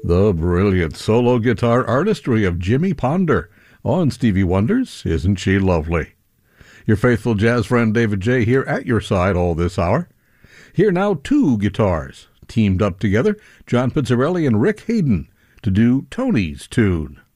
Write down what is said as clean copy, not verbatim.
The brilliant solo guitar artistry of Jimmy Ponder on Stevie Wonder's Isn't She Lovely? Your faithful jazz friend David J. here at your side all this hour. Here now two guitars, teamed up together, John Pizzarelli and Rick Hayden, to do Tony's tune.